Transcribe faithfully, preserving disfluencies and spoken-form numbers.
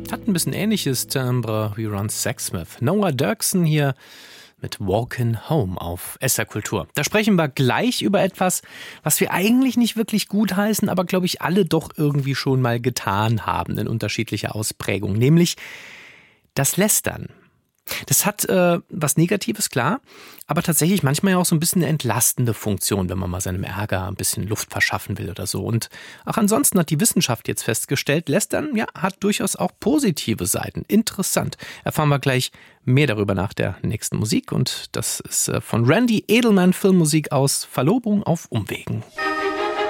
Hat ein bisschen ähnliches Timbre wie Ron Sexsmith. Noah Derksen hier mit Walkin' Home auf S R Kultur. Da sprechen wir gleich über etwas, was wir eigentlich nicht wirklich gutheißen, aber glaube ich alle doch irgendwie schon mal getan haben in unterschiedlicher Ausprägung, nämlich das Lästern. Das hat äh, was Negatives, klar, aber tatsächlich manchmal ja auch so ein bisschen eine entlastende Funktion, wenn man mal seinem Ärger ein bisschen Luft verschaffen will oder so. Und auch ansonsten hat die Wissenschaft jetzt festgestellt, Lästern ja, hat durchaus auch positive Seiten. Interessant. Erfahren wir gleich mehr darüber nach der nächsten Musik. Und das ist äh, von Randy Edelman, Filmmusik aus Verlobung auf Umwegen.